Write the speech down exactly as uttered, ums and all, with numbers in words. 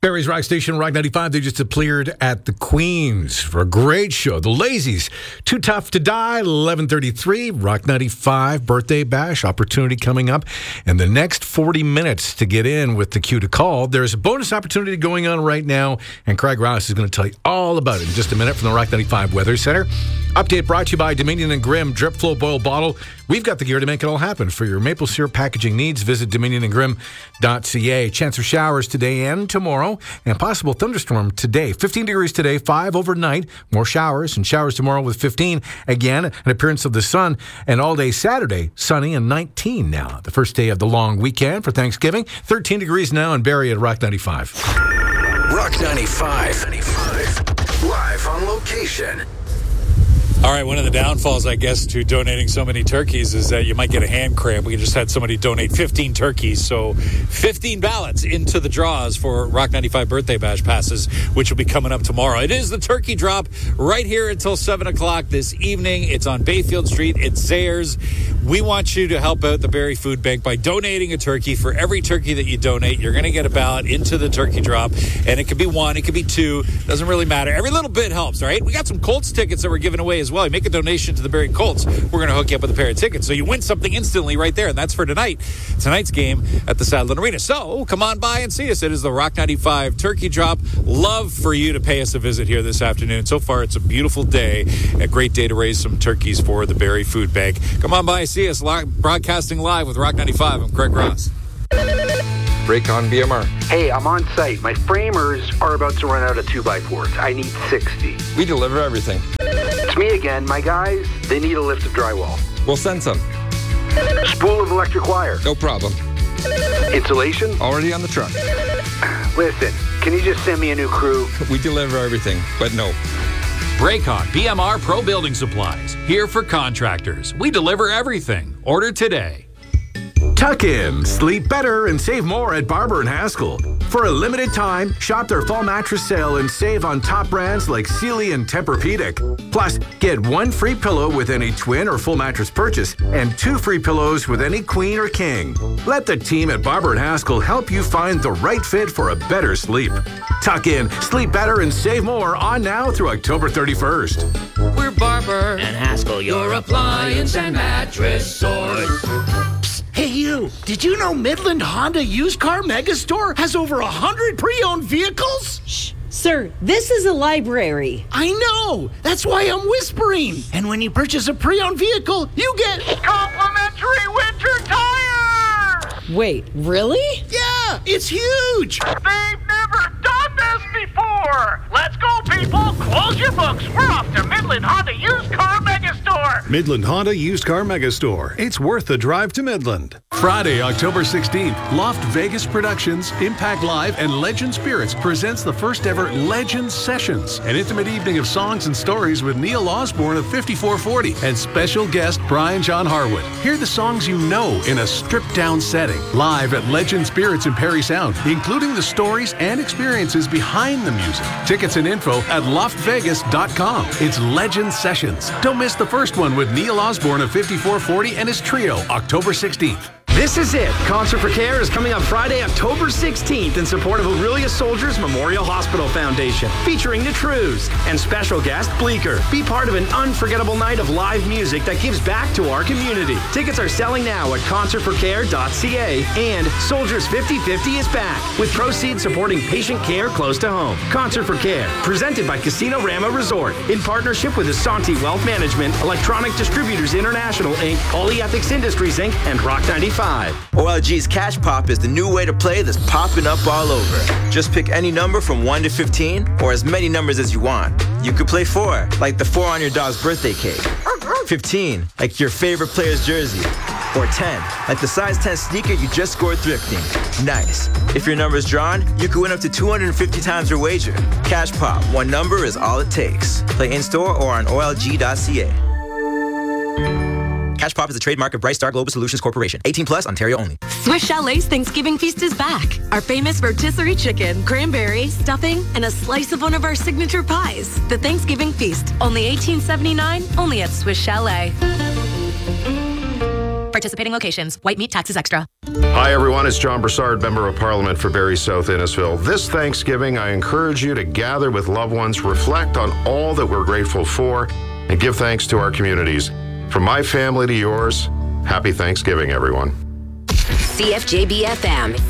Barry's Rock Station, Rock ninety-five. They just appeared at the Queens for a great show. The Lazies, Too Tough to Die, eleven thirty-three. Rock ninety-five birthday bash opportunity coming up. And the next forty minutes to get in with the cue to call. There's a bonus opportunity going on right now, and Craig Ross is going to tell you all about it in just a minute from the Rock ninety-five Weather Center. Update brought to you by Dominion and Grimm Drip Flow Boil Bottle. We've got the gear to make it all happen. For your maple syrup packaging needs, visit dominion and grimm dot c a. Chance of showers today and tomorrow, and possible thunderstorm today. fifteen degrees today, five overnight. More showers, and showers tomorrow with fifteen. Again, an appearance of the sun, and all day Saturday, sunny and nineteen now. The first day of the long weekend for Thanksgiving. thirteen degrees now in Barrie at Rock ninety-five. Rock ninety-five. Live on location. All right, one of the downfalls, I guess, to donating so many turkeys is that you might get a hand cramp. We just had somebody donate fifteen turkeys, so fifteen ballots into the draws for Rock ninety-five Birthday Bash passes, which will be coming up tomorrow. It is the turkey drop right here until seven o'clock this evening. It's on Bayfield Street. It's Zayre's. We want you to help out the Barrie Food Bank by donating a turkey. For every turkey that you donate, you're going to get a ballot into the turkey drop, and it could be one, it could be two. Doesn't really matter. Every little bit helps, all right? We got some Colts tickets that we're giving away as well. You make a donation to the Barrie Colts, we're going to hook you up with a pair of tickets. So you win something instantly right there, and that's for tonight. Tonight's game at the Sadlon Arena. So come on by and see us. It is the Rock ninety-five Turkey Drop. Love for you to pay us a visit here this afternoon. So far, it's a beautiful day, a great day to raise some turkeys for the Barrie Food Bank. Come on by and see us. Broadcasting live with Rock ninety-five. I'm Craig Ross. Raycon B M R. Hey, I'm on site. My framers are about to run out of two by fours. I need sixty. We deliver everything. It's me again. My guys, they need a lift of drywall. We'll send some. Spool of electric wire. No problem. Insulation? Already on the truck. Listen, can you just send me a new crew? We deliver everything, but no. Raycon B M R Pro Building Supplies. Here for contractors. We deliver everything. Order today. Tuck in, sleep better, and save more at Barber and Haskell. For a limited time, shop their fall mattress sale and save on top brands like Sealy and Tempur-Pedic. Plus, get one free pillow with any twin or full mattress purchase and two free pillows with any queen or king. Let the team at Barber and Haskell help you find the right fit for a better sleep. Tuck in, sleep better, and save more on now through October thirty-first. We're Barber and Haskell, your appliance and mattress source. Hey, you, did you know Midland Honda Used Car Megastore has over one hundred pre-owned vehicles? Shh. Sir, this is a library. I know. That's why I'm whispering. And when you purchase a pre-owned vehicle, you get complimentary winter tires! Wait, really? Yeah, it's huge. They've never done this before. Let's go, people. Close your books. We're off to Midland Honda Used Car Megastore. Midland Honda Used Car Megastore. It's worth the drive to Midland. Friday, October sixteenth, Loft Vegas Productions, Impact Live, and Legend Spirits presents the first ever Legend Sessions, an intimate evening of songs and stories with Neil Osborne of fifty-four forty and special guest Brian John Harwood. Hear the songs you know in a stripped-down setting, live at Legend Spirits in Perry Sound, including the stories and experiences behind the music. Tickets and info at loft vegas dot com. It's Legend Sessions. Don't miss the first one with Neil Osborne of fifty-four forty and his trio, October sixteenth. This is it. Concert for Care is coming up Friday, October sixteenth in support of Aurelia Soldiers Memorial Hospital Foundation, featuring the Trews and special guest Bleecker. Be part of an unforgettable night of live music that gives back to our community. Tickets are selling now at concert for care dot c a, and Soldiers fifty fifty is back, with proceeds supporting patient care close to home. Concert for Care, presented by Casino Rama Resort, in partnership with Asante Wealth Management, Electronic Distributors International, Incorporated, Polyethics Industries, Incorporated, and Rock ninety-five. O L G's Cash Pop is the new way to play that's popping up all over. Just pick any number from one to fifteen, or as many numbers as you want. You could play four, like the four on your dog's birthday cake. fifteen, like your favorite player's jersey. Or ten, like the size ten sneaker you just scored thrifting. Nice. If your number is drawn, you could win up to two hundred fifty times your wager. Cash Pop, one number is all it takes. Play in-store or on O L G dot c a. Cash Pop is a trademark of Bright Star Global Solutions Corporation. eighteen plus, Ontario only. Swiss Chalet's Thanksgiving feast is back. Our famous rotisserie chicken, cranberry, stuffing, and a slice of one of our signature pies. The Thanksgiving feast, only eighteen seventy-nine, only at Swiss Chalet. Participating locations. White meat taxes extra. Hi, everyone. It's John Broussard, Member of Parliament for Barrie South Innisfil. This Thanksgiving, I encourage you to gather with loved ones, reflect on all that we're grateful for, and give thanks to our communities. From my family to yours, happy Thanksgiving, everyone. C F J B F M.